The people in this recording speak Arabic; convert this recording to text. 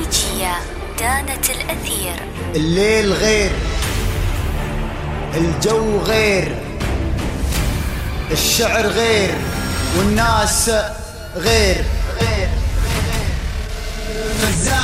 الترويجية دانت الأثير. الليل غير، الجو غير، الشعر غير، والناس غير.